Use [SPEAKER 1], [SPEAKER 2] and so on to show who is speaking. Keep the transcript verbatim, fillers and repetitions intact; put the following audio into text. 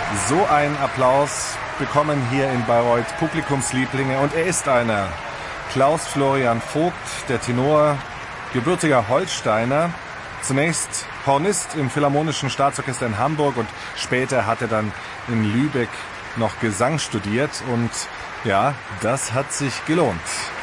[SPEAKER 1] so einen Applaus bekommen hier in Bayreuth Publikumslieblinge und er ist einer. Klaus Florian Vogt, der Tenor, gebürtiger Holsteiner, zunächst Hornist im Philharmonischen Staatsorchester in Hamburg und später hat er dann in Lübeck noch Gesang studiert und ja, das hat sich gelohnt.